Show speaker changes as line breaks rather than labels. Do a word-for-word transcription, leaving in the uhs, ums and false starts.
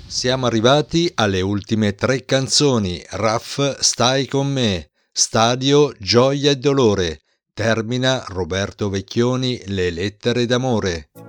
Siamo arrivati alle ultime tre canzoni. Raff, Stai con me. Stadio, Gioia e dolore. Termina Roberto Vecchioni, Le lettere d'amore.